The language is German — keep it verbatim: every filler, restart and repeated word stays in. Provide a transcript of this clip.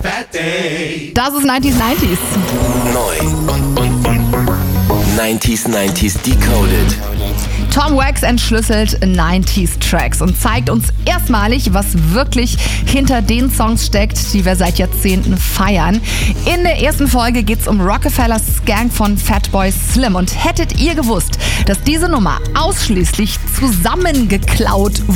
Das ist neunzig neunzig. Neu. neunzig neunzig Decoded. Tom Wax entschlüsselt neunzig Tracks und zeigt uns erstmalig, was wirklich hinter den Songs steckt, die wir seit Jahrzehnten feiern. In der ersten Folge geht's um Rockefeller Skank von Fatboy Slim. Und hättet ihr gewusst, dass diese Nummer ausschließlich zusammengeklaut